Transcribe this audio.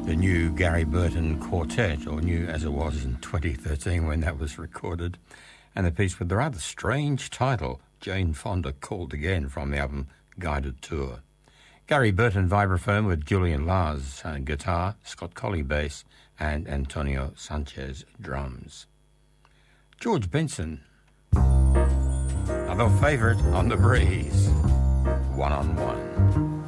the new Gary Burton Quartet, or new as it was in 2013 when that was recorded, and the piece with the rather strange title, Jane Fonda Called Again, from the album Guided Tour. Gary Burton vibraphone with Julian Lars guitar, Scott Colley bass, and Antonio Sanchez drums. George Benson, another favourite on the breeze, One on One.